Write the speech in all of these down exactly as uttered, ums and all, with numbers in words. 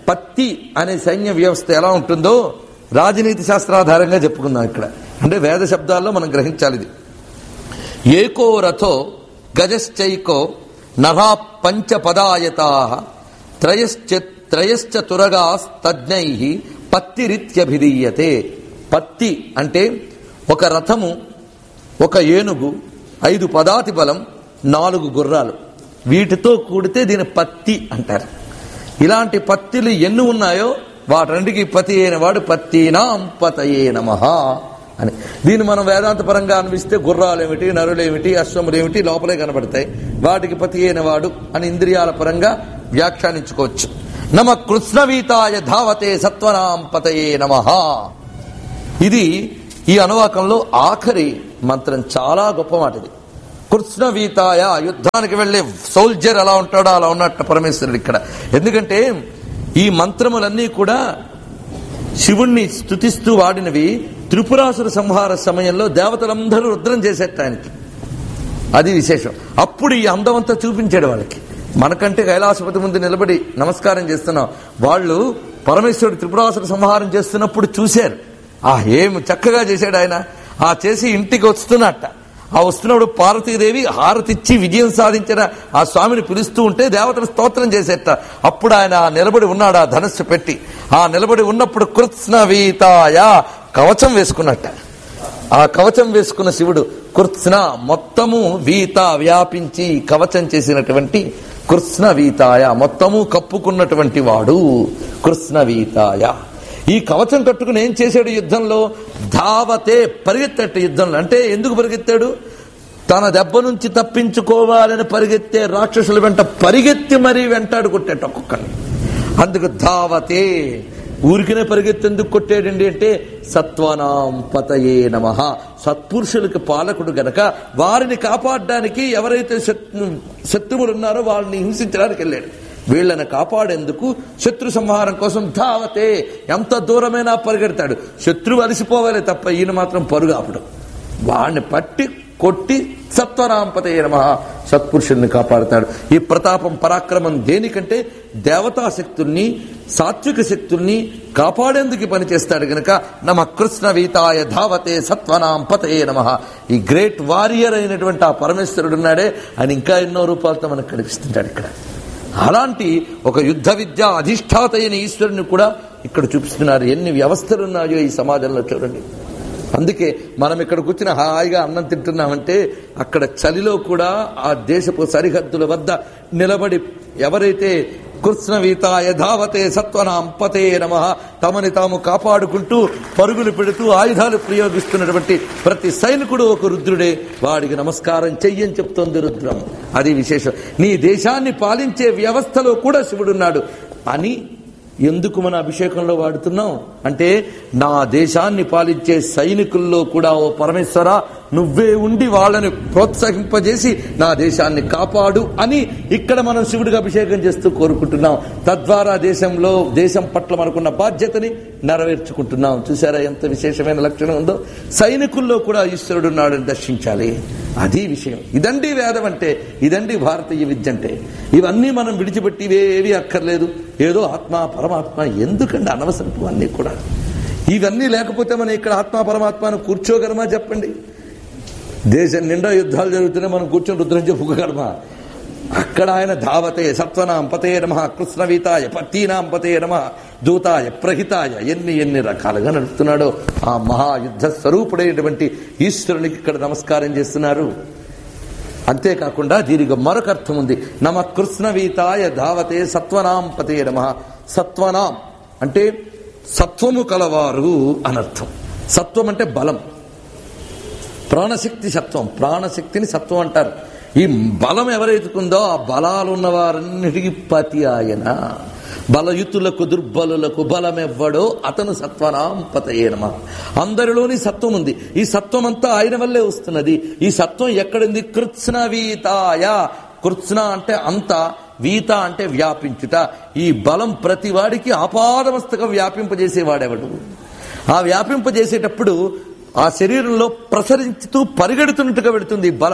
పత్తి అనే సైన్య వ్యవస్థ ఎలా ఉంటుందో రాజనీతి శాస్త్రాధారంగా చెప్పుకుందాం ఇక్కడ. అంటే వేద శబ్దాల్లో మనం గ్రహించాలి ఇది. ఏకో రథో గజశ్చైకో నభా పంచపదాయతాః త్రయశ్చ త్రయశ్చ తురగాస్తజ్ఞై పత్తిరిత్యభిధీయతే. పత్తి అంటే ఒక రథము, ఒక ఏనుగు, ఐదు పదాతి బలం, నాలుగు గుర్రాలు, వీటితో కూడితే దీని పత్తి అంటారు. ఇలాంటి పత్తిలు ఎన్ని ఉన్నాయో వాటన్నిటికీ పతి అయిన వాడు పత్తీనాం పతయే నమః అని. దీన్ని మనం వేదాంత పరంగా అనిపిస్తే గుర్రాలేమిటి, నరులేమిటి, అశ్వములేమిటి లోపలే కనబడతాయి. వాటికి పతి అయిన వాడు అని ఇంద్రియాల పరంగా వ్యాఖ్యానించుకోవచ్చు. నమ కృష్ణవీతాయ ధావతే సత్వనాం పతయే నమః. ఇది ఈ అనువాకంలో ఆఖరి మంత్రం. చాలా గొప్ప మాట ఇది. కృష్ణవీతాయ, యుద్ధానికి వెళ్లే సోల్జర్ ఎలా ఉంటాడో అలా ఉన్నట్టు పరమేశ్వరుడు ఇక్కడ. ఎందుకంటే ఈ మంత్రములన్నీ కూడా శివుణ్ణి స్తుతిస్తూ వాడినవి. త్రిపురాసుర సంహార సమయంలో దేవతలందరూ రుద్రం చేసేట ఆయనకి. అది విశేషం. అప్పుడు ఈ అందమంతా చూపించాడు వాళ్ళకి. మనకంటే కైలాసపతి ముందు నిలబడి నమస్కారం చేస్తున్నాం, వాళ్ళు పరమేశ్వరుడు త్రిపురాసుర సంహారం చేస్తున్నప్పుడు చూశారు. ఆ ఏం చక్కగా చేశాడు ఆయన. ఆ చేసి ఇంటికి వస్తున్నట్ట. ఆ వస్తున్నప్పుడు పార్వతీదేవి హారతిచ్చి విజయం సాధించిన ఆ స్వామిని పిలుస్తూ ఉంటే దేవతలు స్తోత్రం చేసేట. అప్పుడు ఆయన నిలబడి ఉన్నాడు ఆ ధనస్సు పెట్టి. ఆ నిలబడి ఉన్నప్పుడు కృత్స్నవీతాయ కవచం వేసుకున్నట్ట. ఆ కవచం వేసుకున్న శివుడు కృత్స్న మొత్తము వీత వ్యాపించి కవచం చేసినటువంటి కృత్స్నవీతాయ మొత్తము కప్పుకున్నటువంటి వాడు కృత్స్నవీతాయ. ఈ కవచం కట్టుకుని ఏం చేశాడు యుద్ధంలో? ధావతే, పరిగెత్తాడు యుద్ధంలో. అంటే ఎందుకు పరిగెత్తాడు? తన దెబ్బ నుంచి తప్పించుకోవాలని పరిగెత్తే రాక్షసుల వెంట పరిగెత్తి మరీ వెంటాడు కొట్టాడు ఒక్కొక్కరిని. అందుకు ధావతే. ఊరికినే పరిగెత్తేందుకు కొట్టాడండి అంటే సత్వనాం పతయే నమః. సత్పురుషులకు పాలకుడు గనక వారిని కాపాడడానికి ఎవరైతే శత్రువులు ఉన్నారో వాళ్ళని హింసించడానికి వెళ్ళాడు. వీళ్ళని కాపాడేందుకు శత్రు సంహారం కోసం ధావతే. ఎంత దూరమైనా పరిగెడతాడు. శత్రువు అలసిపోవాలి తప్ప ఈయన మాత్రం పరుగు ఆపడు. వాడిని పట్టి కొట్టి సత్వనాంపతయే నమః సత్పురుషుల్ని కాపాడుతాడు. ఈ ప్రతాపం పరాక్రమం దేనికంటే దేవతాశక్తుల్ని సాత్విక శక్తుల్ని కాపాడేందుకు పనిచేస్తాడు గనక నమ కృష్ణవీతాయ ధావతే సత్వనాంపతయే నమః. ఈ గ్రేట్ వారియర్ అయినటువంటి ఆ పరమేశ్వరుడు ఉన్నాడే, ఆయన ఇంకా ఎన్నో రూపాలతో మనకు కనిపిస్తుంటాడు ఇక్కడ. అలాంటి ఒక యుద్ధ విద్య అధిష్టాత అయిన ఈశ్వరుని కూడా ఇక్కడ చూపిస్తున్నారు. ఎన్ని వ్యవస్థలు ఉన్నాయో ఈ సమాజంలో చూడండి. అందుకే మనం ఇక్కడ కూర్చుని హాయిగా అన్నం తింటున్నామంటే అక్కడ చలిలో కూడా ఆ దేశపు సరిహద్దుల వద్ద నిలబడి ఎవరైతే కృష్ణవీతాయ ధావతే సత్వనాంపతే నమః తమని తాము కాపాడుకుంటూ పరుగులు పెడుతూ ఆయుధాలు ప్రయోగిస్తున్నటువంటి ప్రతి సైనికుడు ఒక రుద్రుడే. వాడికి నమస్కారం చెయ్యని చెప్తోంది రుద్రం. అది విశేషం. నీ దేశాన్ని పాలించే వ్యవస్థలో కూడా శివుడున్నాడు అని ఎందుకు మన అభిషేకంలో వాడుతున్నాం అంటే నా దేశాన్ని పాలించే సైనికుల్లో కూడా ఓ పరమేశ్వర నువ్వే ఉండి వాళ్ళని ప్రోత్సహింపజేసి నా దేశాన్ని కాపాడు అని ఇక్కడ మనం శివుడికి అభిషేకం చేస్తూ కోరుకుంటున్నాం. తద్వారా దేశంలో దేశం పట్ల మనకున్న బాధ్యతని నెరవేర్చుకుంటున్నాం. చూసారా ఎంత విశేషమైన లక్షణం ఉందో. సైనికుల్లో కూడా ఈశ్వరుడు ఉన్నాడని దర్శించాలి. అది విషయం. ఇదండి వేదం అంటే, ఇదండి భారతీయ విద్య అంటే. ఇవన్నీ మనం విడిచిపెట్టి ఇవేవి అక్కర్లేదు. ఏదో ఆత్మ పరమాత్మ ఎందుకండి అనవసరం అన్నీ కూడా. ఇవన్నీ లేకపోతే మనం ఇక్కడ ఆత్మ పరమాత్మను కూర్చోగలమా చెప్పండి? దేశం నిండా యుద్ధాలు జరుగుతున్నాయి, మనం కూర్చొని రుద్రం చెప్పుకోగలమా? అక్కడ ఆయన ధావతే సత్వనాం పతయే నమః కృష్ణవీతాయ పత్తీనాం పతయే నమః దూతాయ ప్రహితాయ ఎన్ని ఎన్ని రకాలుగా నడుపుతున్నాడో ఆ మహాయుద్ధ స్వరూపుడైనటువంటి ఈశ్వరునికి ఇక్కడ నమస్కారం చేస్తున్నారు. అంతేకాకుండా దీనికి మరొక అర్థం ఉంది. నమ కృష్ణవీతాయ ధావతే సత్వనాం పతయే నమః. సత్వనాం అంటే సత్వము కలవారు అనర్థం. సత్వం అంటే బలం, ప్రాణశక్తి సత్వం. ప్రాణశక్తిని సత్వం అంటారు. ఈ బలం ఎవరైతుందో ఆ బలాలు ఉన్న వారన్నిటికీ పతి ఆయన. బలయుతులకు దుర్బలులకు బలమెవ్వడో అతను సత్వనాం పతయే నమః. అందరిలోని సత్వం ఉంది. ఈ సత్వం అంతా ఆయన వల్లే వస్తున్నది. ఈ సత్వం ఎక్కడుంది? కృత్స్నవీతాయ. కృత్స్న అంటే అంత, వీత అంటే వ్యాపించుట. ఈ బలం ప్రతి వాడికి ఆపాదమస్తకం వ్యాపింపజేసేవాడెవడు? ఆ వ్యాపింపజేసేటప్పుడు ఆ శరీరంలో ప్రసరించుతూ పరిగెడుతున్నట్టుగా పెడుతుంది బలం.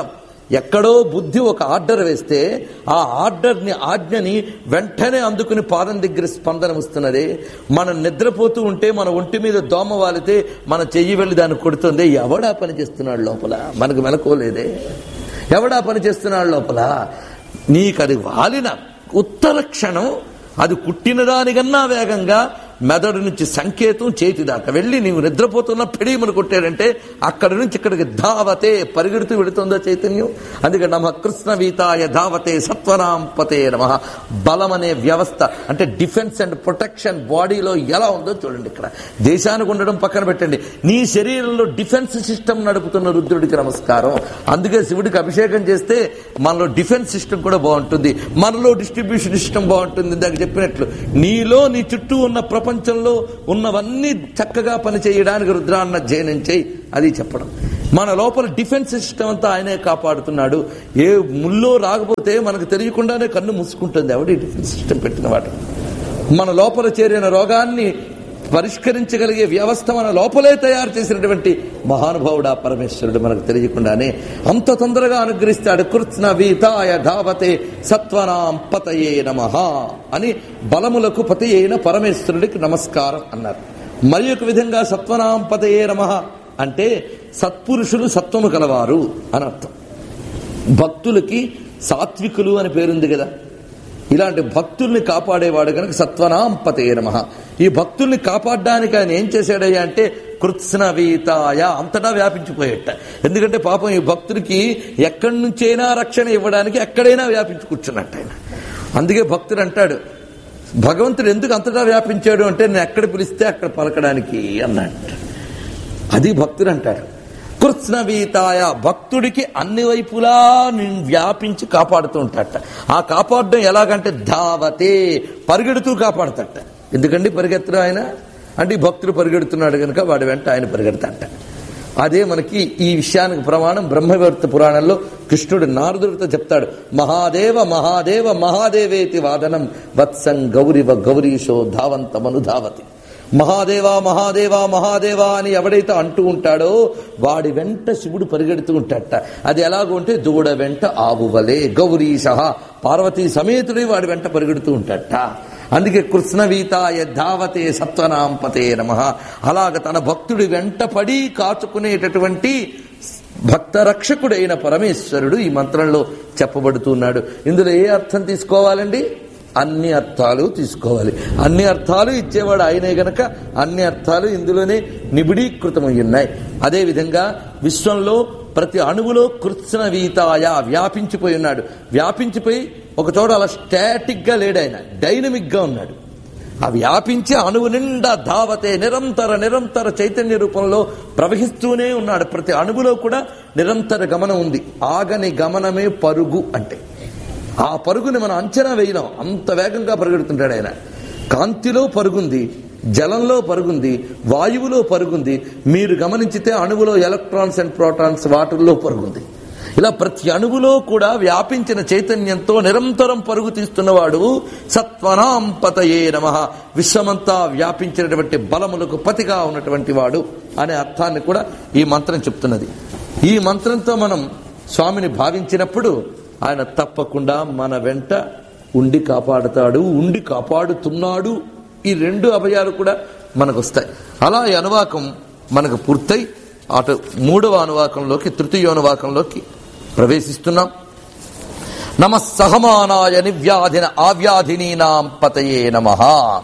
ఎక్కడో బుద్ధి ఒక ఆర్డర్ వేస్తే ఆ ఆర్డర్ని ఆజ్ఞని వెంటనే అందుకుని పాదం దగ్గర స్పందన వస్తున్నది. మనం నిద్రపోతూ ఉంటే మన ఒంటి మీద దోమ వాలితే మన చెయ్యి వెళ్ళి దాన్ని కొడుతుంది. ఎవడా పని చేస్తున్నాడు లోపల? మనకు మెలకోలేదే. ఎవడా పని చేస్తున్నాడు లోపల? నీకు అది వాలిన ఉత్తర క్షణం అది కుట్టిన దానికన్నా వేగంగా మెదడు నుంచి సంకేతం చేతి దాకా వెళ్ళి నీవు నిద్రపోతున్న పెడీమని కొట్టాడంటే అక్కడి నుంచి ఇక్కడికి ధావతే పరిగెడుతూ వెళుతుందో చైతన్యం. అందుకే నమ కృష్ణ వీతాయ ధావతే సత్వనాంపతే నమ. బలం అనే వ్యవస్థ అంటే డిఫెన్స్ అండ్ ప్రొటెక్షన్ బాడీలో ఎలా ఉందో చూడండి. ఇక్కడ దేశానికి ఉండడం పక్కన పెట్టండి, నీ శరీరంలో డిఫెన్స్ సిస్టమ్ నడుపుతున్న రుద్రుడికి నమస్కారం. అందుకే శివుడికి అభిషేకం చేస్తే మనలో డిఫెన్స్ సిస్టమ్ కూడా బాగుంటుంది, మనలో డిస్ట్రిబ్యూషన్ సిస్టమ్ బాగుంటుంది. ఇందాక చెప్పినట్లు నీలో నీ చుట్టూ ఉన్న ప్రపంచంలో ఉన్నవన్నీ చక్కగా పనిచేయడానికి రుద్రాన్న జయనం చేయి, అది చెప్పడం. మన లోపల డిఫెన్స్ సిస్టమ్ అంతా ఆయనే కాపాడుతున్నాడు. ఏ ముల్లో రాకపోతే మనకు తెలియకుండానే కన్ను మూసుకుంటుంది. ఎవడి డిఫెన్స్ సిస్టమ్ పెట్టిన వాడు? మన లోపల చేరిన రోగాన్ని పరిష్కరించగలిగే వ్యవస్థ మన లోపలే తయారు చేసినటువంటి మహానుభావుడు ఆ పరమేశ్వరుడు. మనకు తెలియకుండానే అంత తొందరగా అనుగ్రహిస్తాడు. కృత్స్న వీతాయ ధావతే సత్వనాం పతయే నమః అని బలములకు పతి అయిన పరమేశ్వరుడికి నమస్కారం అన్నారు. మరి ఒక విధంగా సత్వనాం పతయే నమః అంటే సత్పురుషులు సత్వము కలవారు అని అర్థం. భక్తులకి సాత్వికులు అని పేరుంది కదా. ఇలాంటి భక్తుల్ని కాపాడేవాడు కనుక సత్వనాం పతయే నమః. ఈ భక్తుల్ని కాపాడడానికి ఆయన ఏం చేశాడయ్యా అంటే కృత్స్న వీతాయ అంతటా వ్యాపించిపోయేట. ఎందుకంటే పాపం ఈ భక్తుడికి ఎక్కడి నుంచైనా రక్షణ ఇవ్వడానికి ఎక్కడైనా వ్యాపించి కూర్చున్నట్టు ఆయన. అందుకే భక్తుడు అంటాడు, భగవంతుడు ఎందుకు అంతటా వ్యాపించాడు అంటే నేను ఎక్కడ పిలిస్తే అక్కడ పలకడానికి అన్నట్టు. అది భక్తుడు అంటాడు. కృత్స్న వీతాయ భక్తుడికి అన్ని వైపులా నేను వ్యాపించి కాపాడుతూ ఉంటాడట. ఆ కాపాడడం ఎలాగంటే ధావతే పరిగెడుతూ కాపాడుతాడట. ఎందుకండి పరిగెత్తడం ఆయన అంటే భక్తుడు పరిగెడుతున్నాడు కనుక వాడి వెంట ఆయన పరిగెడతాడట. అదే మనకి ఈ విషయానికి ప్రమాణం బ్రహ్మవర్త పురాణంలో కృష్ణుడు నారదుడితో చెప్తాడు, మహాదేవ మహాదేవ మహాదేవేతి వాదనం వత్సం గౌరివ గౌరీశో ధావంతమనుధావతి. మహాదేవా మహాదేవా మహాదేవా అని ఎవడైతే అంటూ ఉంటాడో వాడి వెంట శివుడు పరిగెడుతూ ఉంటాడట. అది ఎలాగో అంటే దూడ వెంట ఆవువలే గౌరీశ పార్వతీ సమేతుడి వాడి వెంట పరిగెడుతూ ఉంటాడట. అందుకే కృష్ణవీతాయ ధావతే సత్వనాంపతే నమః. అలాగ తన భక్తుడి వెంట పడి కాచుకునేటటువంటి భక్త రక్షకుడైన పరమేశ్వరుడు ఈ మంత్రంలో చెప్పబడుతున్నాడు. ఇందులో ఏ అర్థం తీసుకోవాలండి? అన్ని అర్థాలు తీసుకోవాలి. అన్ని అర్థాలు ఇచ్చేవాడు ఆయనే గనక అన్ని అర్థాలు ఇందులోనే నిబిడీకృతమై ఉన్నాయి. అదేవిధంగా విశ్వంలో ప్రతి అణువులో కృత్స్న వీతాయ వ్యాపించిపోయి ఉన్నాడు. వ్యాపించిపోయి ఒక చోట అలా స్టాటిక్ గా లేడు, ఆయన డైనమిక్ గా ఉన్నాడు. ఆ వ్యాపించి అణువు నిండా ధావతే నిరంతర నిరంతర చైతన్య రూపంలో ప్రవహిస్తూనే ఉన్నాడు. ప్రతి అణువులో కూడా నిరంతర గమనం ఉంది. ఆగని గమనమే పరుగు అంటే. ఆ పరుగుని మనం అంచనా వేయలేం, అంత వేగంగా పరిగెడుతుంటాడు ఆయన. కాంతిలో పరుగుంది, జలంలో పరుగుంది, వాయువులో పరుగుంది. మీరు గమనించితే అణువులో ఎలక్ట్రాన్స్ అండ్ ప్రోటాన్స్ వాటిల్లో పరుగుంది. ఇలా ప్రతి అణువులో కూడా వ్యాపించిన చైతన్యంతో నిరంతరం పరుగు తీస్తున్నవాడు సత్వనాం పతయే నమః. విశ్వమంతా వ్యాపించినటువంటి బలములకు పతిగా ఉన్నటువంటి వాడు అనే అర్థాన్ని కూడా ఈ మంత్రం చెప్తున్నది. ఈ మంత్రంతో మనం స్వామిని భావించినప్పుడు ఆయన తప్పకుండా మన వెంట ఉండి కాపాడుతాడు, ఉండి కాపాడుతున్నాడు. ఈ రెండు అభయాలు కూడా మనకు వస్తాయి. అలా ఈ అనువాకం మనకు పూర్తయి అటు మూడవ అనువాకంలోకి తృతీయోనువాకంలోకి ప్రవేశిస్తున్నాం. నమ సహమానాయ నివ్యాధిన ఆవ్యాధినీనాం పతయే నమః.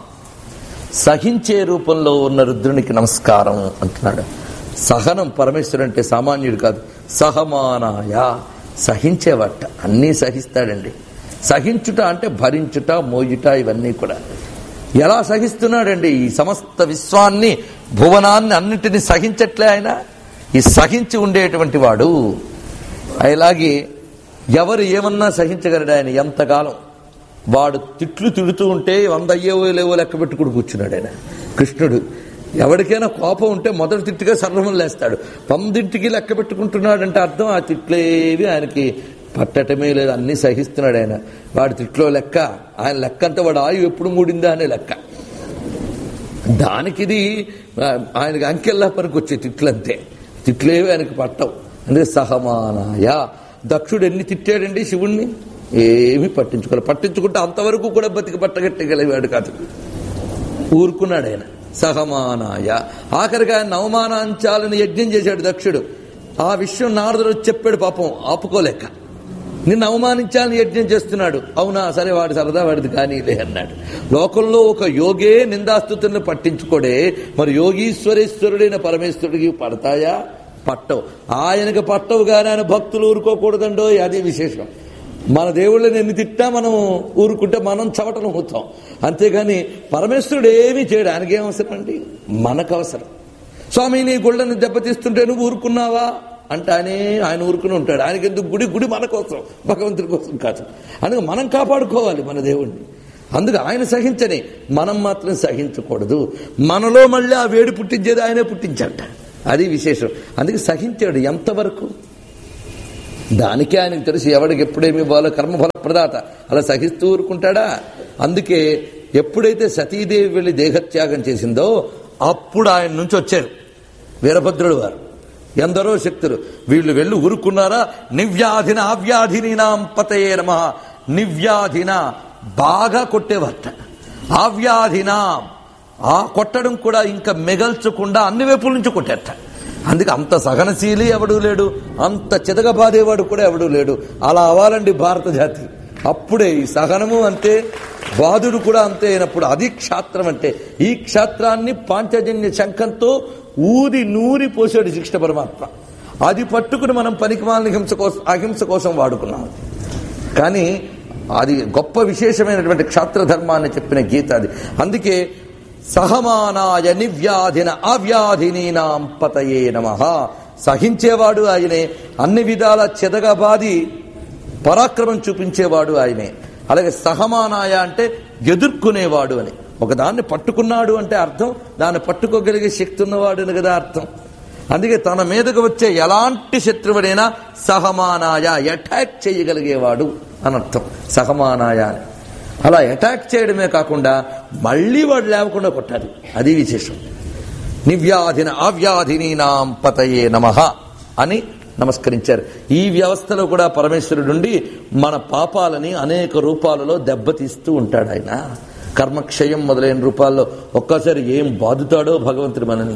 సహించే రూపంలో ఉన్న రుద్రునికి నమస్కారం అంటున్నాడు. సహనం పరమేశ్వరుడు అంటే సామాన్యుడు కాదు. సహమానాయ సహించేవాట, అన్నీ సహిస్తాడండి. సహించుట అంటే భరించుట, మోయుట, ఇవన్నీ కూడా. ఎలా సహిస్తున్నాడండి? ఈ సమస్త విశ్వాన్ని, భువనాన్ని అన్నింటినీ సహించట్లే ఆయన. ఈ సహించి ఉండేటువంటి వాడు. అలాగే ఎవరు ఏమన్నా సహించగలడు ఆయన ఎంతకాలం. వాడు తిట్లు తిడుతూ ఉంటే వంద అయ్యేవో లేవో లెక్క పెట్టుకుని కూర్చున్నాడు ఆయన కృష్ణుడు. ఎవరికైనా కోపం ఉంటే మొదటి తిట్టుగా సర్వమని లేస్తాడు. పందింటికి లెక్క పెట్టుకుంటున్నాడంటే అర్థం ఆ తిట్లేవి ఆయనకి పట్టటమే లేదు, అన్ని సహిస్తున్నాడు ఆయన. వాడి తిట్లో లెక్క, ఆయన లెక్క అంతా వాడు ఆయువు ఎప్పుడు మూడిందా అనే లెక్క. దానికి ఇది ఆయనకి అంకెల్లా పనికి వచ్చే తిట్లంతే. తిట్లేవి ఆయనకి పట్టవు. అంటే సహమానాయ దక్షుడు ఎన్ని తిట్టాడండి శివుణ్ణి, ఏమి పట్టించుకోవాలి. పట్టించుకుంటే అంతవరకు కూడా బతికి పట్టగట్టగలిగాడు కాదు, ఊరుకున్నాడు ఆయన. సహమానాయ, ఆఖరికి ఆయన అవమానించాలని యజ్ఞం చేశాడు దక్షుడు. ఆ విషయం నారదుడు చెప్పాడు, పాపం ఆపుకోలేక. నిన్ను అవమానించాలని యజ్ఞం చేస్తున్నాడు. అవునా, సరే వాడి సరదా వాడిది కానీలే అన్నాడు. లోకంలో ఒక యోగే నిందాస్తుతులను పట్టించుకోడే, మరి యోగీశ్వరేశ్వరుడైన పరమేశ్వరుడికి పడతాయా? పట్టవు. ఆయనకు పట్టవు కానీ ఆయన భక్తులు ఊరుకోకూడదండో, అది విశేషం. మన దేవుళ్ళని ఎన్ని తిట్టా మనం ఊరుకుంటే మనం చవటలు అవుతాం. అంతేగాని పరమేశ్వరుడు ఏమీ చేయడు. ఆయనకేం అవసరం అండి, మనకు అవసరం. స్వామి నీ గుళ్ళని దెబ్బతీస్తుంటే నువ్వు ఊరుకున్నావా అంటే ఆయనే ఆయన ఊరుకుని ఉంటాడు. ఆయనకి ఎందుకు గుడి గుడి మన కోసం, భగవంతుడి కోసం కాదు. అందుకే మనం కాపాడుకోవాలి మన దేవుణ్ణి. అందుకు ఆయన సహించని, మనం మాత్రం సహించకూడదు. మనలో మళ్ళీ ఆ వేడి పుట్టించేది ఆయనే పుట్టించట, అది విశేషం. అందుకే సహించాడు. ఎంతవరకు దానికే ఆయనకు తెలుసు ఎవడికి ఎప్పుడేమి ఇవ్వాలో. కర్మఫల ప్రదాత, అలా సహిస్తూ ఊరుకుంటాడా? అందుకే ఎప్పుడైతే సతీదేవి వెళ్లి దేహత్యాగం చేసిందో అప్పుడు ఆయన నుంచి వచ్చారు వీరభద్రుడు వారు. ఎందరో శక్తులు వీళ్ళు వెళ్ళి ఊరుకున్నారా? నివ్యాధిన అవ్యాధిని నాం పతయే నమః. నివ్యాధిన బాగా కొట్టేవారట, అవ్యాధిన ఆ కొట్టడం కూడా ఇంకా మిగల్చకుండా అన్ని వైపుల నుంచి కొట్టారట. అందుకే అంత సహనశీలి ఎవడూ లేడు, అంత చితగబాదేవాడు కూడా ఎవడూ లేడు. అలా అవ్వాలండి భారత జాతి. అప్పుడే ఈ సహనము అంతే, బాధుడు కూడా అంతే అయినప్పుడు అది క్షాత్రం అంటే. ఈ క్షాత్రాన్ని పాంచజన్య శంఖంతో ఊది నూరి పోసాడు శ్రీకృష్ణ పరమాత్మ. అది పట్టుకుని మనం పనికిమాలిన హింస కోసం అహింస కోసం వాడుకున్నాం. కానీ అది గొప్ప విశేషమైనటువంటి క్షాత్రధర్మాన్ని చెప్పిన గీత అది. అందుకే సహమానాయ నివ్యాధిన అవ్యాధినీనాం పతయే నమః. సహించేవాడు ఆయనే, అన్ని విధాల చెదగబాది పరాక్రమం చూపించేవాడు ఆయనే. అలాగే సహమానాయ అంటే ఎదుర్కొనేవాడు అని. ఒకదాన్ని పట్టుకున్నాడు అంటే అర్థం దాన్ని పట్టుకోగలిగే శక్తి ఉన్నవాడు అని కదా అర్థం. అందుకే తన మీదకు వచ్చే ఎలాంటి శత్రువుడైనా సహమానాయ, అటాక్ చేయగలిగేవాడు అని అర్థం సహమానాయ అని. అలా అటాక్ చేయడమే కాకుండా మళ్లీ వాడు లేవకుండా కొట్టాలి, అది విశేషం. నివ్యాధిన అవ్యాధినీనాం పతయే నమః అని నమస్కరించారు. ఈ వ్యవస్థలో కూడా పరమేశ్వరుడుండి మన పాపాలని అనేక రూపాలలో దెబ్బతీస్తూ ఉంటాడు. ఆయన కర్మక్షయం మొదలైన రూపాల్లో ఒక్కసారి ఏం బాధుతాడో భగవంతుడు మనని.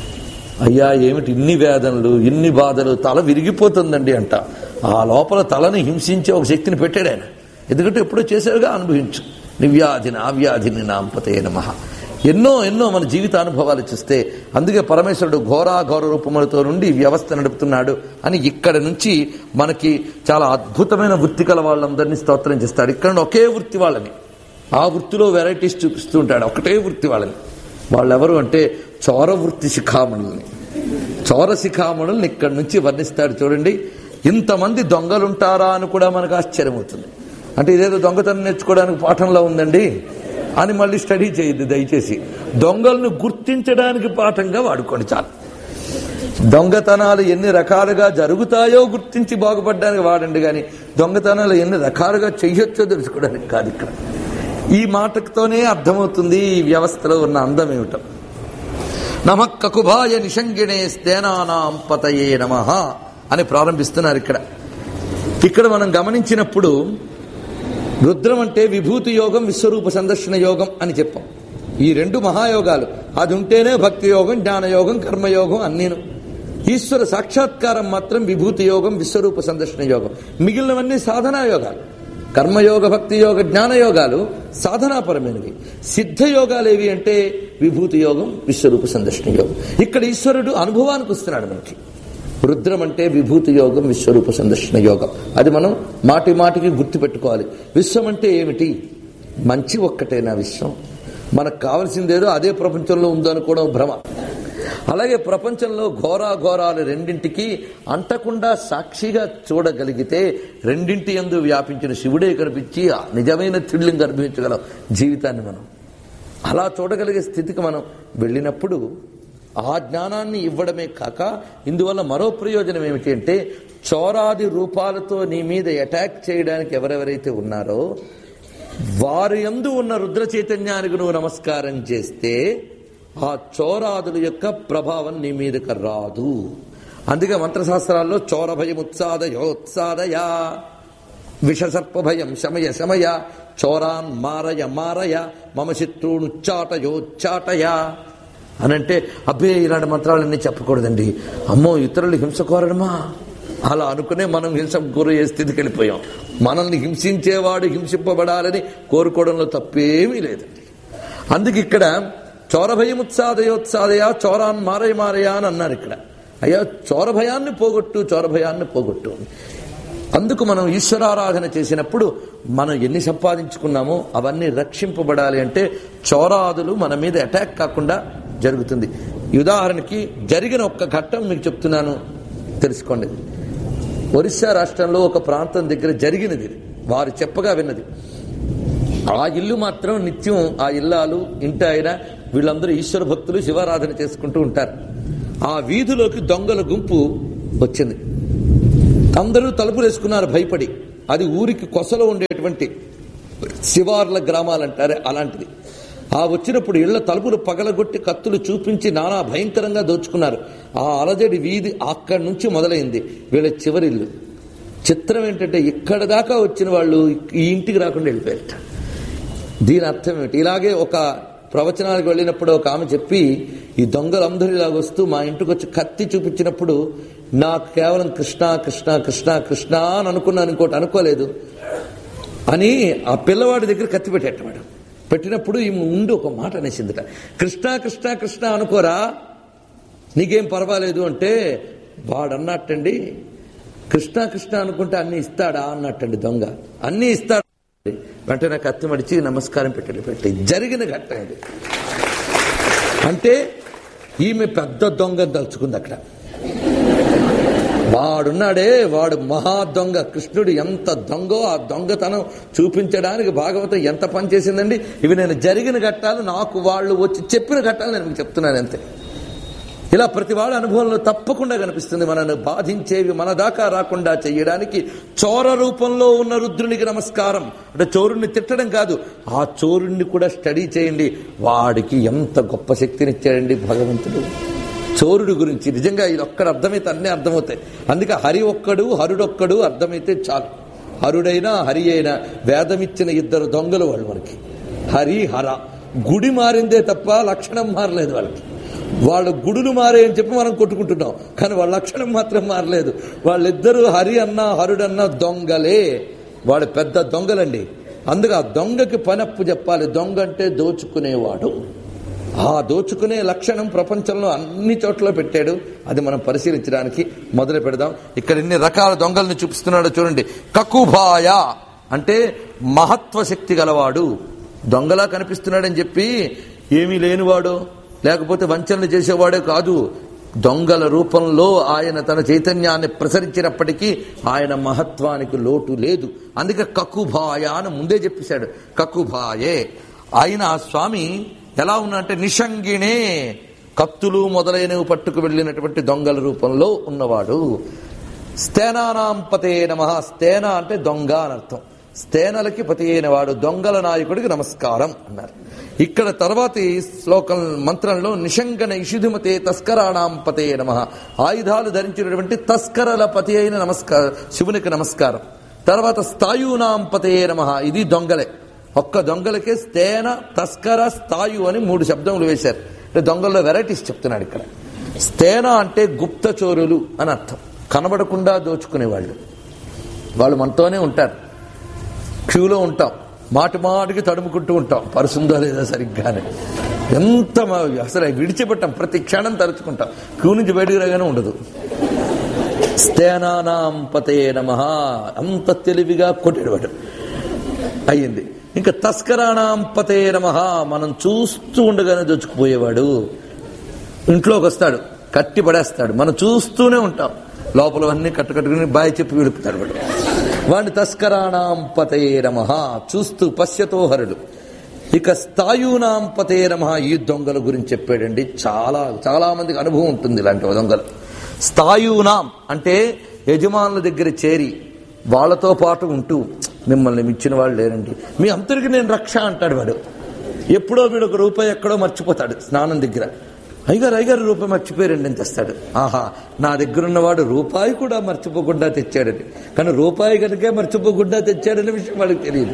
అయ్యా ఏమిటి ఇన్ని వేదనలు, ఇన్ని బాధలు, తల విరిగిపోతుందండి అంట. ఆ లోపల తలని హింసించే ఒక శక్తిని పెట్టాడు ఆయన. ఎందుకంటే ఎప్పుడో చేశారుగా, అనుభవించు. నివ్యాధిన అవ్యాధిని నాంపతయే నమః. ఎన్నో ఎన్నో మన జీవిత అనుభవాలు చూస్తే అందుకే పరమేశ్వరుడు ఘోరాఘోర రూపములతో నుండి వ్యవస్థ నడుపుతున్నాడు అని ఇక్కడ నుంచి మనకి చాలా అద్భుతమైన వృత్తి కల వాళ్ళందరినీ స్తోత్రం చేస్తాడు. ఇక్కడ ఒకే వృత్తి వాళ్ళని, ఆ వృత్తిలో వెరైటీస్ చూపిస్తూ ఉంటాడు. ఒకటే వృత్తి వాళ్ళని. వాళ్ళెవరు అంటే చోర వృత్తి శిఖామణుల్ని, చోర శిఖామణుల్ని ఇక్కడి నుంచి వర్ణిస్తాడు. చూడండి, ఇంతమంది దొంగలుంటారా అని కూడా మనకు ఆశ్చర్యమవుతుంది. అంటే ఇదేదో దొంగతనం నేర్చుకోవడానికి పాఠంలో ఉందండి అని మళ్ళీ స్టడీ చేయద్దు దయచేసి. దొంగలను గుర్తించడానికి పాఠంగా వాడుకోండి చాలు. దొంగతనాలు ఎన్ని రకాలుగా జరుగుతాయో గుర్తించి బాగుపడడానికి వాడండి, కానీ దొంగతనాలు ఎన్ని రకాలుగా చెయ్యొచ్చో తెలుసుకోవడానికి కాదు. ఇక్కడ ఈ మాటతోనే అర్థమవుతుంది ఈ వ్యవస్థలో ఉన్న అందం ఏమిటో. నమః కకుభాయ నిషంగిణే స్తేనానాం పతయే నమః అని ప్రారంభిస్తున్నారు ఇక్కడ. ఇక్కడ మనం గమనించినప్పుడు రుద్రం అంటే విభూతి యోగం, విశ్వరూప సందర్శన యోగం అని చెప్పాం. ఈ రెండు మహాయోగాలు, అది ఉంటేనే భక్తి యోగం, జ్ఞానయోగం, కర్మయోగం అన్నీను. ఈశ్వర సాక్షాత్కారం మాత్రం విభూతి యోగం, విశ్వరూప సందర్శన యోగం. మిగిలినవన్నీ సాధనా యోగాలు. కర్మయోగ, భక్తి యోగ, జ్ఞానయోగాలు సాధనాపరమైనవి. సిద్ధయోగాలు ఏవి అంటే విభూతి యోగం, విశ్వరూప సందర్శన యోగం. ఇక్కడ ఈశ్వరుడు అనుభవానికి వస్తున్నాడు మనకి. రుద్రం అంటే విభూతి యోగం, విశ్వరూప సందర్శన యోగం. అది మనం మాటి మాటికి గుర్తుపెట్టుకోవాలి. విశ్వం అంటే ఏమిటి? మంచి ఒక్కటేనా విశ్వం? మనకు కావలసిందేదో అదే ప్రపంచంలో ఉందనుకోవడం భ్రమ. అలాగే ప్రపంచంలో ఘోరాఘోరాలు రెండింటికి అంటకుండా సాక్షిగా చూడగలిగితే రెండింటి యందు వ్యాపించిన శివుడే కనిపించి నిజమైన థ్రిల్లింగ్ అనుభవించగలం జీవితాన్ని మనం. అలా చూడగలిగే స్థితికి మనం వెళ్ళినప్పుడు ఆ జ్ఞానాన్ని ఇవ్వడమే కాక ఇందువల్ల మరో ప్రయోజనం ఏమిటి అంటే చోరాది రూపాలతో నీ మీద అటాక్ చేయడానికి ఎవరెవరైతే ఉన్నారో వారి యందు ఉన్న రుద్ర చైతన్యానికి నువ్వు నమస్కారం చేస్తే ఆ చోరాదుల యొక్క ప్రభావం నీ మీదకి రాదు. అందుకే మంత్రశాస్త్రాల్లో చోర భయం ఉత్సాదయోత్సాదయ, విషసర్ప భయం శమయ శమయ, చోరాన్ మారయ మారయ, మమ శత్రువునుచ్చాటయోచ్చాటయ అనంటే అబ్బే ఇలాంటి మంత్రాలన్నీ చెప్పకూడదండి, అమ్మో ఇతరులు హింస కోరడమా, అలా అనుకునే మనం హింసకు గురయ్యే స్థితికి వెళ్ళిపోయాం. మనల్ని హింసించేవాడు హింసింపబడాలని కోరుకోవడంలో తప్పేమీ లేదండి. అందుకు ఇక్కడ చోర భయముత్సాదయోత్సాదయ, చోరాన్ మారయ మారయ అని అన్నారు. ఇక్కడ అయ్యా చోర భయాన్ని పోగొట్టు, చోర భయాన్ని పోగొట్టు. అందుకు మనం ఈశ్వరారాధన చేసినప్పుడు మనం ఎన్ని సంపాదించుకున్నామో అవన్నీ రక్షింపబడాలి అంటే చోరాదులు మన మీద అటాక్ కాకుండా జరుగుతుంది. ఈ ఉదాహరణకి జరిగిన ఒక్క ఘట్టం మీకు చెప్తున్నాను, తెలుసుకోండి. ఒరిస్సా రాష్ట్రంలో ఒక ప్రాంతం దగ్గర జరిగినది, వారు చెప్పగా విన్నది. ఆ ఇల్లు మాత్రం నిత్యం ఆ ఇల్లాలు ఇంటి ఆయన వీళ్ళందరూ ఈశ్వర భక్తులు శివారాధన చేసుకుంటూ ఉంటారు. ఆ వీధిలోకి దొంగల గుంపు వచ్చింది. అందరూ తలుపులు వేసుకున్నారు భయపడి. అది ఊరికి కొసలో ఉండేటువంటి శివార్ల గ్రామాలంటారే అలాంటిది. ఆ వచ్చినప్పుడు ఇళ్ల తలుపులు పగలగొట్టి కత్తులు చూపించి నానా భయంకరంగా దోచుకున్నారు. ఆ అలజడి వీధి అక్కడి నుంచి మొదలైంది, వీళ్ళ చివరిల్లు. చిత్రం ఏంటంటే ఇక్కడ దాకా వచ్చిన వాళ్ళు ఈ ఇంటికి రాకుండా వెళ్ళిపోయారట. దీని అర్థం ఏమిటి? ఇలాగే ఒక ప్రవచనానికి వెళ్ళినప్పుడు ఒక ఆమె చెప్పి, ఈ దొంగలందరూ ఇలాగొస్తూ మా ఇంటికి వచ్చి కత్తి చూపించినప్పుడు నాకు కేవలం కృష్ణ కృష్ణ కృష్ణ కృష్ణ అని అనుకున్నాను, ఇంకోటి అనుకోలేదు అని ఆ పిల్లవాడి దగ్గర కత్తి పెట్టేటవాడు. పెట్టినప్పుడు ఈ ముందు ఒక మాట అనేసిందిట, కృష్ణ కృష్ణ కృష్ణ అనుకోరా నీకేం పర్వాలేదు అంటే, వాడు అన్నట్టండి కృష్ణ కృష్ణ అనుకుంటే అన్ని ఇస్తాడా అన్నట్టండి దొంగ, అన్ని ఇస్తాడు. వెంటనే కత్తి మడిచి నమస్కారం పెట్టాడు. పెట్టి జరిగిన ఘట్టం ఇది. అంటే ఈమె పెద్ద దొంగ తలుచుకుంది అక్కడ. వాడున్నాడే వాడు మహా దొంగ. కృష్ణుడు ఎంత దొంగో ఆ దొంగతనం చూపించడానికి భాగవతం ఎంత పనిచేసిందండి. ఇవి నేను జరిగిన ఘట్టాలు, నాకు వాళ్ళు వచ్చి చెప్పిన ఘట్టాలు నేను మీకు చెప్తున్నాను అంతే. ఇలా ప్రతి వాళ్ళ అనుభవంలో తప్పకుండా కనిపిస్తుంది. మనను బాధించేవి మన దాకా రాకుండా చేయడానికి చోర రూపంలో ఉన్న రుద్రునికి నమస్కారం. అంటే చోరుణ్ణి తిట్టడం కాదు, ఆ చోరుణ్ణి కూడా స్టడీ చేయండి. వాడికి ఎంత గొప్ప శక్తినిచ్చాడండి భగవంతుడు చోరుడి గురించి. నిజంగా ఇది ఒక్కడ అర్థమైతే అన్నీ అర్థమవుతాయి. అందుకే హరి ఒక్కడు హరుడొక్కడు అర్థమైతే చాలు. హరుడైనా హరి అయినా వేదమిచ్చిన ఇద్దరు దొంగలు వాళ్ళు మనకి. హరి హర గుడి మారిందే తప్ప లక్షణం మారలేదు వాళ్ళకి. వాళ్ళ గుడులు మారే అని చెప్పి మనం కొట్టుకుంటున్నాం, కానీ వాళ్ళ లక్షణం మాత్రం మారలేదు. వాళ్ళిద్దరూ హరి అన్నా హరుడన్నా దొంగలే. వాడు పెద్ద దొంగలండి. అందుకే ఆ దొంగకి పనప్పు చెప్పాలి. దొంగ అంటే దోచుకునేవాడు. ఆ దోచుకునే లక్షణం ప్రపంచంలో అన్ని చోట్ల పెట్టాడు. అది మనం పరిశీలించడానికి మొదలు పెడదాం. ఇక్కడ ఎన్ని రకాల దొంగల్ని చూపిస్తున్నాడో చూడండి. కకుభాయ అంటే మహత్వ శక్తి గలవాడు. దొంగలా కనిపిస్తున్నాడని చెప్పి ఏమీ లేనివాడు, లేకపోతే వంచనలు చేసేవాడే కాదు. దొంగల రూపంలో ఆయన తన చైతన్యాన్ని ప్రసరించినప్పటికీ ఆయన మహత్వానికి లోటు లేదు. అందుకే కకుభాయ అని ముందే చెప్పేశాడు. కకుభాయే ఆయన ఆ స్వామి ఎలా ఉన్నంటే నిషంగిణే, కత్తులు మొదలైనవి పట్టుకు వెళ్ళినటువంటి దొంగల రూపంలో ఉన్నవాడు. స్తేనానాం పతే నమః. స్తేన అంటే దొంగ అని అర్థం. స్తేనలకి పతి అయిన వాడు, దొంగల నాయకుడికి నమస్కారం అన్నారు. ఇక్కడ తర్వాతి శ్లోకం మంత్రంలో నిషంగన ఇషుధిమతే తస్కరాణాం పతే నమః. ఆయుధాలు ధరించినటువంటి తస్కరల పతి అయిన నమస్కారం శివునికి నమస్కారం. తర్వాత స్థాయూనాం పతే నమః. ఇది దొంగలే. ఒక్క దొంగలకే స్తేన తస్కర స్థాయు అని మూడు శబ్దములు వేశారు. అంటే దొంగల్లో వెరైటీస్ చెప్తున్నాడు ఇక్కడ. స్తేన అంటే గుప్తచోరులు అని అర్థం. కనబడకుండా దోచుకునేవాళ్ళు. వాళ్ళు మనతోనే ఉంటారు. క్యూలో ఉంటాం, మాటి మాటికి తడుముకుంటూ ఉంటాం, పరుసుందో లేదా సరిగ్గానే. ఎంత అసలు విడిచిపెట్టాం, ప్రతి క్షణం తరుచుకుంటాం. క్యూ నుంచి బయటకు రాగానే ఉండదు. స్తేనానాం పతే నమః. అంత తెలివిగా కొట్టేవాడు అయ్యింది. ఇంకా తస్కరాణాం పతే నమః. మనం చూస్తూ ఉండగానే దోచుకుపోయేవాడు. ఇంట్లోకి వస్తాడు, కట్టి పడేస్తాడు, మనం చూస్తూనే ఉంటాం. లోపలవన్నీ కట్టుకట్టుకుని బాయ్ చెప్పి విడుపుతాడు వాడు. వాడిని తస్కరాణాం పతే నమః. చూస్తూ పశ్యతో హరుడు. ఇక స్థాయూనాం పతే నమః. ఈ దొంగల గురించి చెప్పాడండి. చాలా చాలా మందికి అనుభవం ఉంటుంది ఇలాంటి దొంగలు. స్థాయూనాం అంటే యజమానుల దగ్గర చేరి వాళ్ళతో పాటు ఉంటూ, మిమ్మల్ని మించిన వాళ్ళు లేరండి, మీ అందరికీ నేను రక్ష అంటాడు వాడు. ఎప్పుడో వీడు ఒక రూపాయి ఎక్కడో మర్చిపోతాడు స్నానం దగ్గర. అయ్యగారు అయ్యగారు రూపాయి మర్చిపోయారండి అని తెస్తాడు. ఆహా, నా దగ్గరున్నవాడు రూపాయి కూడా మర్చిపోకుండా తెచ్చాడని. కానీ రూపాయి కనుకే మర్చిపోకుండా తెచ్చాడనే విషయం వాడికి తెలియదు.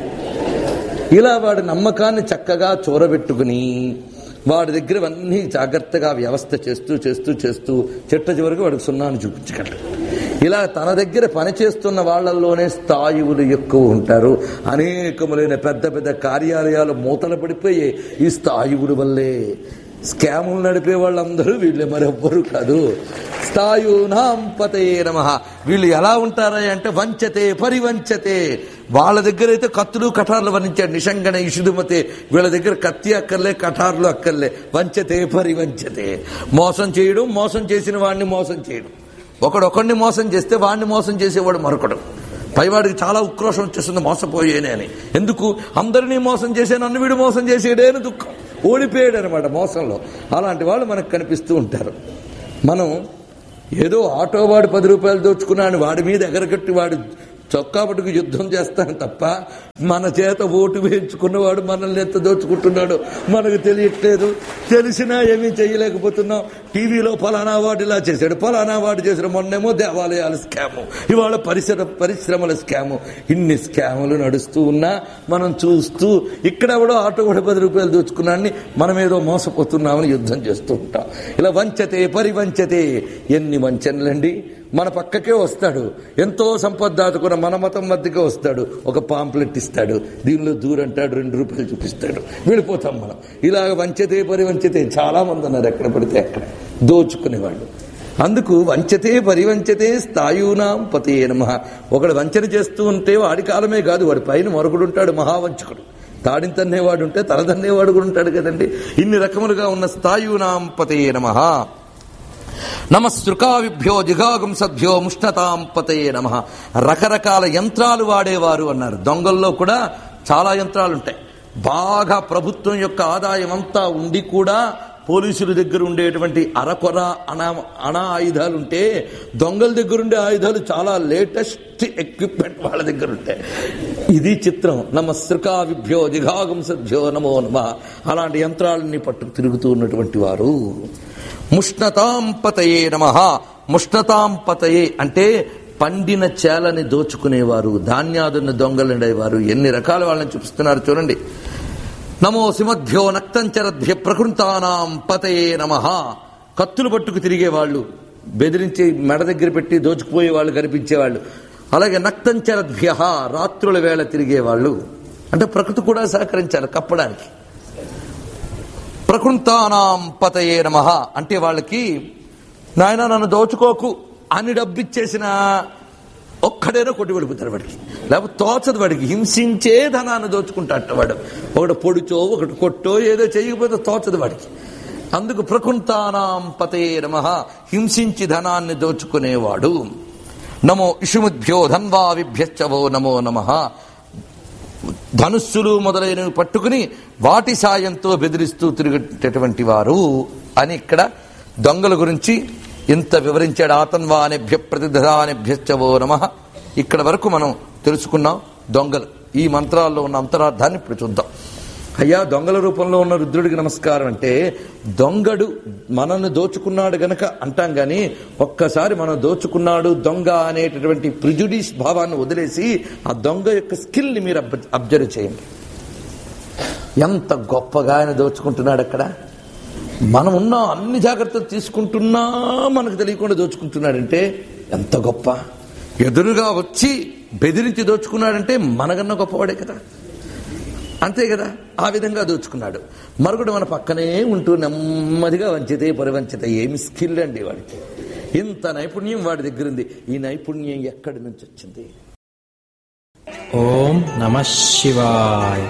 ఇలా వాడి నమ్మకాన్ని చక్కగా చూరబెట్టుకుని వాడి దగ్గర అన్నీ జాగ్రత్తగా వ్యవస్థ చేస్తూ చేస్తూ చేస్తూ చిట్ట చివరికి వాడికి సున్నాను చూపించగలడు. ఇలా తన దగ్గర పనిచేస్తున్న వాళ్లలోనే స్థాయువులు ఎక్కువ ఉంటారు. అనేకములైన పెద్ద పెద్ద కార్యాలయాలు మూతలు పడిపోయి ఈ స్థాయువుల వల్లే. స్కాములు నడిపే వాళ్ళందరూ వీళ్ళే, మరెవ్వరూ కాదు. స్థాయూనాం పతయే నమః. వీళ్ళు ఎలా ఉంటారా అంటే వంచతే పరివంచతే. వాళ్ళ దగ్గర అయితే కత్తులు కఠార్లు వర్ణించాడు. నిషంగణ ఇషుదుమతే. వీళ్ళ దగ్గర కత్తి అక్కర్లే, కఠార్లు అక్కర్లే. వంచతే పరివంచతే. మోసం చేయడం, మోసం చేసిన వాడిని మోసం చేయడం. ఒకడొకడిని మోసం చేస్తే వాడిని మోసం చేసేవాడు మరొకడు. పైవాడికి చాలా ఉక్రోషం వచ్చేస్తుంది, మోసపోయేనే అని. ఎందుకు? అందరినీ మోసం చేసే నన్ను వీడు మోసం చేసేడే అని దుఃఖం. ఓడిపోయాడు అనమాట మోసంలో. అలాంటి వాళ్ళు మనకు కనిపిస్తూ ఉంటారు. మనం ఏదో ఆటో వాడు పది రూపాయలు దోచుకున్నాడు, వాడి మీద ఎగరగట్టి వాడు చొక్కా పట్టుకు యుద్ధం చేస్తాను తప్ప మన చేత ఓటు వేయించుకున్నవాడు మనల్ని ఎంత దోచుకుంటున్నాడో మనకు తెలియట్లేదు. తెలిసినా ఏమీ చేయలేకపోతున్నాం. టీవీలో ఫలానా వాడు ఇలా చేశాడు, ఫలానా వాడు చేసిన, మొన్నేమో దేవాలయాల స్కాము, ఇవాళ పరిసర పరిశ్రమల స్కాము. ఇన్ని స్కాములు నడుస్తూ ఉన్నా మనం చూస్తూ ఇక్కడెవడో ఆటో కూడా పది రూపాయలు దోచుకున్నాడని మనం ఏదో మోసపోతున్నామని యుద్ధం చేస్తూ ఉంటాం. ఇలా వంచతే పరివంచతే. ఎన్ని వంచనలండి. మన పక్కకే వస్తాడు, ఎంతో సంపద దాచుకున్న మన మతం మధ్యకే వస్తాడు, ఒక పాంప్లెట్ ఇస్తాడు, దీనిలో దూరంటాడు, రెండు రూపాయలు చూపిస్తాడు, వెళ్ళిపోతాం మనం. ఇలాగ వంచతే పరివంచతే చాలా మంది ఉన్నారు, ఎక్కడ పడితే అక్కడ దోచుకునేవాళ్ళు. అందుకు వంచతే పరివంచతే స్థాయూనాం పతయే నమః. ఒకడు వంచన చేస్తూ ఉంటే వాడి కాలమే కాదు, వాడి పైన మరొకడు ఉంటాడు, మహావంచకుడు. తాడిని తన్నేవాడు ఉంటే తల తన్నేవాడు కూడా ఉంటాడు కదండి. ఇన్ని రకములుగా ఉన్న స్థాయూనాం పతయే నమః. నమస్సృకావిభ్యో జిఘాగుంసభ్యో ముష్ణతాం పతయే నమః. రకరకాల యంత్రాలు వాడేవారు అన్నారు. దొంగల్లో కూడా చాలా యంత్రాలు ఉంటాయి. బాగా ప్రభుత్వం యొక్క ఆదాయం అంతా ఉండి కూడా పోలీసుల దగ్గర ఉండేటువంటి అరకొర అనా అనా ఆయుధాలు ఉంటే దొంగల దగ్గర ఉండే ఆయుధాలు చాలా లేటెస్ట్ ఎక్విప్మెంట్ వాళ్ళ దగ్గర ఉంటాయి. ఇది చిత్రం. నమస్సృకావిభ్యో జిఘాగుంసభ్యో నమో నమః. అలాంటి యంత్రాలని పట్టుకు తిరుగుతూ ఉన్నటువంటి వారు. ముష్ణతాం పతయే నమః. ముష్ణతాం పతయే అంటే పండిన చేలని దోచుకునేవారు, ధాన్యాదుని దొంగలుండేవారు. ఎన్ని రకాల వాళ్ళని చూపిస్తున్నారు చూడండి. నమో సింహభ్యో నక్తంచరద్భ్య ప్రకృతానాం పతయే నమః. కత్తులు పట్టుకు తిరిగేవాళ్ళు, బెదిరించి మెడ దగ్గర పెట్టి దోచుకుపోయే వాళ్ళు కనిపించేవాళ్ళు. అలాగే నక్తంచరద్భ్య రాత్రుల వేళ తిరిగేవాళ్ళు. అంటే ప్రకృతి కూడా సహకరించాలి కప్పడానికి. ప్రకృతానాం పతయే నమః అంటే వాళ్ళకి నాయన నన్ను దోచుకోకు అని డబ్బిచ్చేసిన ఒక్కడైనా కొట్టి వెళ్ళిపోతాడు వాడికి, లేకపోతే తోచదు వాడికి. హింసించే ధనాన్ని దోచుకుంటాట వాడు. ఒకటి పొడిచో ఒకటి కొట్టో ఏదో చేయకపోతే తోచదు వాడికి. అందుకు ప్రకృతానాం పతయే నమః. హింసించి ధనాన్ని దోచుకునేవాడు. నమో ఇషుముభ్యో ధన్వావిభ్యశ్చవో నమో నమః. ధనుస్సులు మొదలైనవి పట్టుకుని వాటి సాయంతో బెదిరిస్తూ తిరిగేటటువంటి వారు అని ఇక్కడ దొంగల గురించి ఇంత వివరించాడు. ఆతన్వానిభ్య ప్రతిధానిభ్యశ్చవో నమః. ఇక్కడ వరకు మనం తెలుసుకున్నాం దొంగలు. ఈ మంత్రాల్లో ఉన్న అంతరార్థాన్ని ఇప్పుడు చూద్దాం. అయ్యా, దొంగల రూపంలో ఉన్న రుద్రుడికి నమస్కారం అంటే దొంగడు మనల్ని దోచుకున్నాడు గనక అంటాం. గాని ఒక్కసారి మనం దోచుకున్నాడు దొంగ అనేటటువంటి ప్రిజుడిస్ భావాన్ని వదిలేసి ఆ దొంగ యొక్క స్కిల్ ని మీరు అబ్జర్వ్ చేయండి. ఎంత గొప్పగా ఆయన దోచుకుంటున్నాడు. అక్కడ మనం ఉన్న అన్ని జాగ్రత్తలు తీసుకుంటున్నా మనకు తెలియకుండా దోచుకుంటున్నాడంటే ఎంత గొప్ప. ఎదురుగా వచ్చి బెదిరించి దోచుకున్నాడంటే మనకన్నా గొప్పవాడే కదా. అంతే కదా. ఆ విధంగా దోచుకున్నాడు. మరొకడు మన పక్కనే ఉంటూ నెమ్మదిగా వంచితే పరివంచితే. ఏమి స్కిల్ అండి వాడికి. ఇంత నైపుణ్యం వాడి దగ్గర ఉంది. ఈ నైపుణ్యం ఎక్కడి నుంచి వచ్చింది? ఓం నమః శివాయ.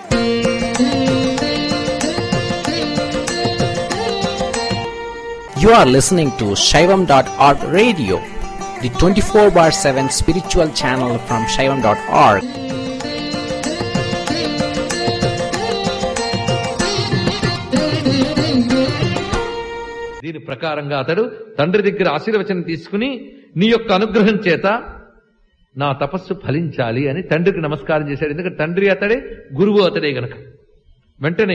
You are listening to Shaivam dot org radio, the twenty-four bar seven spiritual channel from Shaivam dot org. దీని ప్రకారంగా అతడు తండ్రి దగ్గర ఆశీర్వచనం తీసుకుని నీ యొక్క అనుగ్రహం చేత నా తపస్సు ఫలించాలి అని తండ్రికి నమస్కారం చేశాడు. ఎందుకంటే తండ్రి అతడే, గురువు అతడే గనక. వెంటనే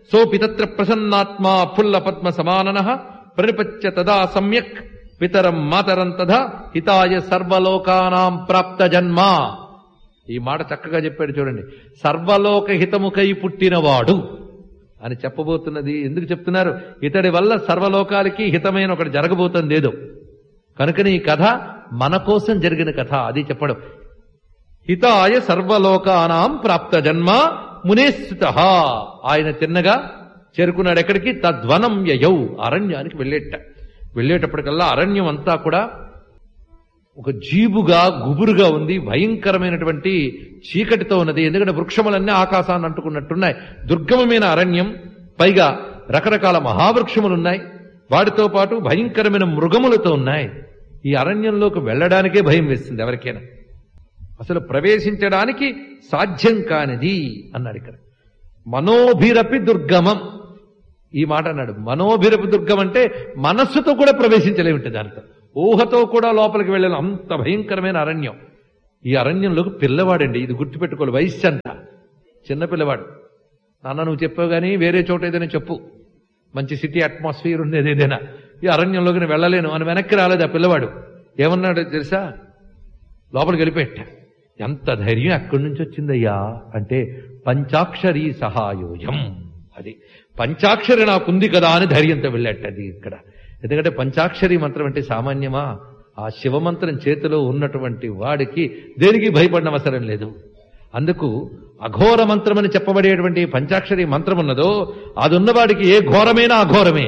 సోపి తత్ర ప్రసన్నాత్మా ఫుల్ల పద్మ సమాననః ప్రణిపత్య తదా సమ్యక్ పితరం మాతరం తథా హితాయ సర్వలోకానాం ప్రాప్త జన్మ. ఈ మాట చక్కగా చెప్పాడు చూడండి. సర్వలోక హితముకై పుట్టినవాడు అని చెప్పబోతున్నది ఎందుకు చెప్తున్నారు? ఇతడి వల్ల సర్వలోకాలకి హితమైన ఒకటి జరగబోతుంది ఏదో. కనుకని ఈ కథ మన కోసం జరిగిన కథ, అది చెప్పడం. హితాయ సర్వలోకానాం ప్రాప్త జన్మ మునేస్తుత. ఆయన తిన్నగా చేరుకున్నాడు ఎక్కడికి? తద్వనం యయౌ, అరణ్యానికి వెళ్ళేట. వెళ్ళేటప్పటికల్లా అరణ్యం అంతా కూడా ఒక జీబుగా గుబురుగా ఉంది, భయంకరమైనటువంటి చీకటితో ఉన్నది. ఎందుకంటే వృక్షములన్నీ ఆకాశాన్ని అంటుకున్నట్టున్నాయి. దుర్గమమైన అరణ్యం, పైగా రకరకాల మహావృక్షములున్నాయి, వాటితో పాటు భయంకరమైన మృగములతో ఉన్నాయి. ఈ అరణ్యంలోకి వెళ్ళడానికే భయం వేస్తుంది ఎవరికైనా. అసలు ప్రవేశించడానికి సాధ్యం కానిది అన్నాడు ఇక్కడ. మనోభిరపి దుర్గమం, ఈ మాట అన్నాడు. మనోభిరపి దుర్గం అంటే మనస్సుతో కూడా ప్రవేశించలేమిటి, దాంతో ఊహతో కూడా లోపలికి వెళ్ళాలి, అంత భయంకరమైన అరణ్యం. ఈ అరణ్యంలోకి పిల్లవాడండి, ఇది గుర్తుపెట్టుకోవాలి. వయస్సు అంట, చిన్న పిల్లవాడు. నాన్న నువ్వు చెప్పావు కానీ వేరే చోట ఏదైనా చెప్పు, మంచి సిటీ అట్మాస్ఫియర్ ఉండేది ఏదైనా. ఈ అరణ్యంలోకి నేను వెళ్ళలేను అని వెనక్కి రాలేదు ఆ పిల్లవాడు. ఏమన్నాడు తెలుసా? లోపలికి వెళ్ళిపోయాట. ఎంత ధైర్యం అక్కడి నుంచి వచ్చిందయ్యా అంటే పంచాక్షరీ సహాయోయం, అది పంచాక్షరి నాకుంది కదా అని ధైర్యంతో వెళ్ళాట. అది ఇక్కడ ఎందుకంటే పంచాక్షరి మంత్రం అంటే సామాన్యమా? ఆ శివమంత్రం చేతిలో ఉన్నటువంటి వాడికి దేనికి భయపడిన అవసరం లేదు. అందుకు అఘోర మంత్రం అని చెప్పబడేటువంటి పంచాక్షరి మంత్రం ఉన్నదో అది ఉన్నవాడికి ఏ ఘోరమైనా అఘోరమే.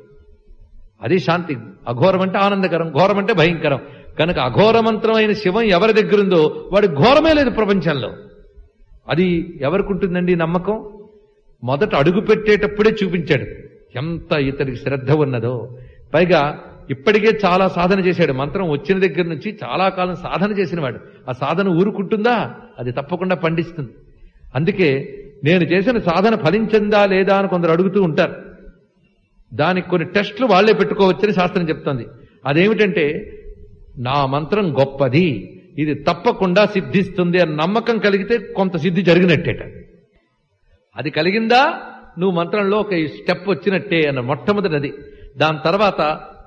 అది శాంతి. అఘోరం అంటే ఆనందకరం, ఘోరం అంటే భయంకరం. కనుక అఘోర మంత్రం అయిన శివం ఎవరి దగ్గరుందో వాడి ఘోరమే లేదు ప్రపంచంలో. అది ఎవరికి ఉంటుందండి నమ్మకం? మొదట అడుగు పెట్టేటప్పుడే చూపించాడు ఎంత ఇతనికి శ్రద్ధ ఉన్నదో. పైగా ఇప్పటికే చాలా సాధన చేశాడు. మంత్రం వచ్చిన దగ్గర నుంచి చాలా కాలం సాధన చేసినవాడు. ఆ సాధన ఊరుకుంటుందా? అది తప్పకుండా పండిస్తుంది. అందుకే నేను చేసిన సాధన ఫలించిందా లేదా అని కొందరు అడుగుతూ ఉంటారు. దానికి కొన్ని టెస్టులు వాళ్లే పెట్టుకోవచ్చని శాస్త్రం చెప్తోంది. అదేమిటంటే నా మంత్రం గొప్పది, ఇది తప్పకుండా సిద్ధిస్తుంది అని నమ్మకం కలిగితే కొంత సిద్ధి జరిగినట్టేట. అది కలిగిందా నువ్వు మంత్రంలో ఒక స్టెప్ వచ్చినట్టే అన్న మొట్టమొదటిది. దాని తర్వాత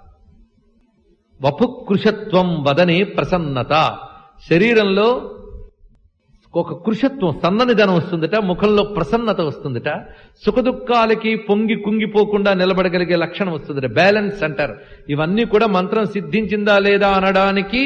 వపుకృషత్వం వదనే ప్రసన్నత, శరీరంలో ఒక కృషత్వం, సన్ననిదనం వస్తుందట, ముఖంలో ప్రసన్నత వస్తుందట, సుఖదుఖాలకి పొంగి కుంగిపోకుండా నిలబడగలిగే లక్షణం వస్తుందట, బ్యాలెన్స్ అంటారు. ఇవన్నీ కూడా మంత్రం సిద్ధించిందా లేదా అనడానికి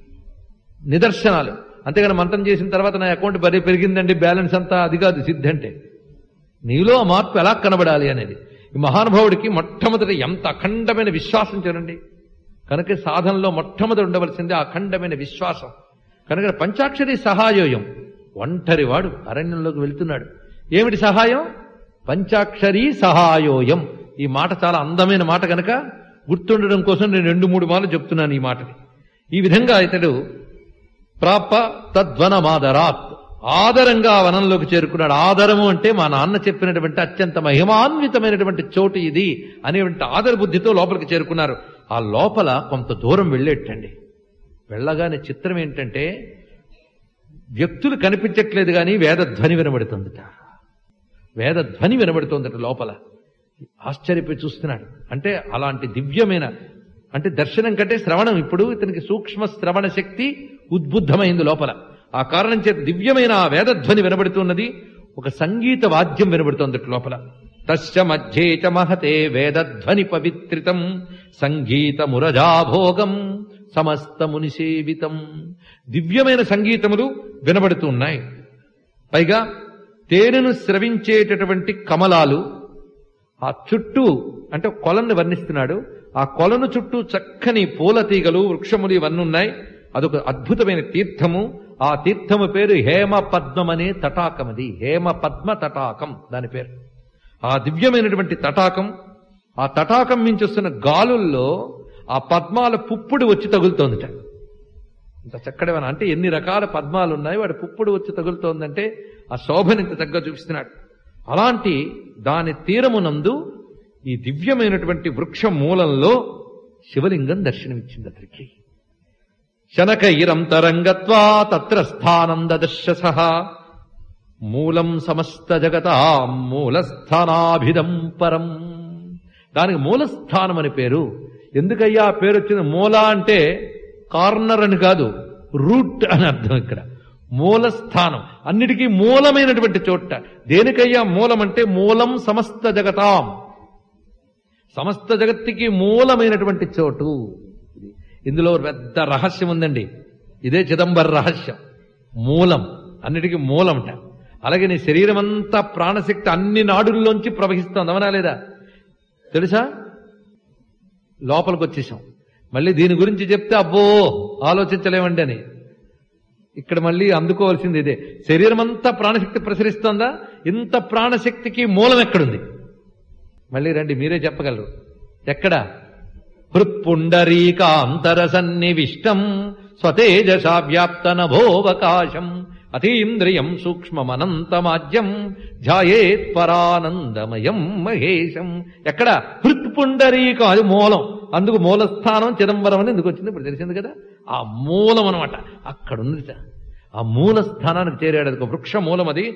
నిదర్శనాలు. అంతేగాని మంత్రం చేసిన తర్వాత నా అకౌంట్ బరీ పెరిగిందండి బ్యాలెన్స్ అంతా, అది కాదు సిద్ధి అంటే. నీలో ఆ మార్పు ఎలా కనబడాలి అనేది. ఈ మహానుభావుడికి మొట్టమొదటి ఎంత అఖండమైన విశ్వాసం చూడండి. కనుక సాధనలో మొట్టమొదటి ఉండవలసింది అఖండమైన విశ్వాసం. కనుక పంచాక్షరి సహాయోయం, ఒంటరి వాడు అరణ్యంలోకి వెళ్తున్నాడు. ఏమిటి సహాయం? పంచాక్షరీ సహాయోయం. ఈ మాట చాలా అందమైన మాట కనుక గుర్తుండడం కోసం నేను రెండు మూడు మార్లు చెప్తున్నాను ఈ మాటని. ఈ విధంగా ఇతడు ప్రాప తద్వనమాదరాత్, ఆదరంగా వనంలోకి చేరుకున్నాడు. ఆదరము అంటే మా నాన్న చెప్పినటువంటి అత్యంత మహిమాన్వితమైనటువంటి చోటు ఇది అనేటువంటి ఆదర బుద్ధితో లోపలికి చేరుకున్నారు. ఆ లోపల కొంత దూరం వెళ్ళేటండి. వెళ్ళగానే చిత్రం ఏంటంటే వ్యక్తులు కనిపించట్లేదు కానీ వేదధ్వని వినబడుతుందట. వేదధ్వని వినబడుతుందట లోపల. ఆశ్చర్యపోయి చూస్తున్నాడు. అంటే అలాంటి దివ్యమైన, అంటే దర్శనం కంటే శ్రవణం, ఇప్పుడు ఇతనికి సూక్ష్మ శ్రవణ శక్తి ఉద్బుద్ధమైంది లోపల. ఆ కారణం చేత దివ్యమైన ఆ వేదధ్వని వినబడుతున్నది. ఒక సంగీత వాద్యం వినబడుతోందట లోపల. తస్య మధ్యే చ మహతే వేదధ్వని పవిత్రితం సంగీత మురజాభోగం సమస్త మునిసేవితం. దివ్యమైన సంగీతములు వినబడుతూ ఉన్నాయి. పైగా తేనెను స్రవించేటటువంటి కమలాలు ఆ చుట్టూ, అంటే కొలను వర్ణిస్తున్నాడు. ఆ కొలను చుట్టూ చక్కని పూల తీగలు, వృక్షములు ఇవన్నీ ఉన్నాయి. అదొక అద్భుతమైన తీర్థము. ఆ తీర్థము పేరు హేమ పద్మం అనే తటాకం. అది హేమ పద్మ తటాకం దాని పేరు. ఆ దివ్యమైనటువంటి తటాకం, ఆ తటాకం నుంచి వస్తున్న గాలుల్లో ఆ పద్మాల పుప్పుడు వచ్చి తగులుతోందిట. ఇంత చక్కడేమన్నా అంటే ఎన్ని రకాల పద్మాలు ఉన్నాయి, వాడి పుప్పుడు వచ్చి తగులుతోందంటే ఆ శోభని ఇంత చక్కగా చూపిస్తున్నాడు. అలాంటి దాని తీరమునందు ఈ దివ్యమైనటువంటి వృక్ష మూలంలో శివలింగం దర్శనమిచ్చింది అతనికి. శనకైరంతరంగత్వా తత్ర స్థానం దదర్శ సహ. మూలం సమస్త జగతాం మూలస్థానాభిదం పరం. దానికి మూలస్థానం అని పేరు. ఎందుకయ్యా ఆ పేరు వచ్చింది? మూల అంటే కార్నర్ అని కాదు, రూట్ అని అర్థం. ఇక్కడ మూలస్థానం అన్నిటికీ మూలమైనటువంటి చోట. దేనికయ్యా మూలం అంటే మూలం సమస్త జగతాం, సమస్త జగత్తుకి మూలమైనటువంటి చోటు. ఇందులో పెద్ద రహస్యం ఉందండి. ఇదే చిదంబర రహస్యం. మూలం, అన్నిటికీ మూలంట. అలాగే నీ శరీరం అంతా ప్రాణశక్తి అన్ని నాడుల్లోంచి ప్రవహిస్తోంది, అవునా లేదా? తెలుసా? లోపలికి వచ్చేసాం. మళ్ళీ దీని గురించి చెప్తే అబ్బో ఆలోచించలేమండి అని. ఇక్కడ మళ్ళీ అందుకోవాల్సింది ఇదే. శరీరం అంతా ప్రాణశక్తి ప్రసరిస్తోందా? ఇంత ప్రాణశక్తికి మూలం ఎక్కడుంది? మళ్ళీ రండి, మీరే చెప్పగలరు. ఎక్కడ? హృత్పుండరీకాంతర సన్నివిష్టం స్వతేజసా వ్యాప్త నభోవకాశం అతీంద్రియం సూక్ష్మమనంతమాజ్యం ధ్యాయేత్ పరానందమయం మహేశం. ఎక్కడ? హృత్పుండరీకం, అది మూలం. అందుకు మూలస్థానం చిదంబరం అని ఎందుకు వచ్చింది ఇప్పుడు తెలిసింది కదా. ఆ మూలం అనమాట అక్కడుంది. ఆ మూల స్థానానికి చేరాడు. అది ఒక వృక్ష మూలం. అది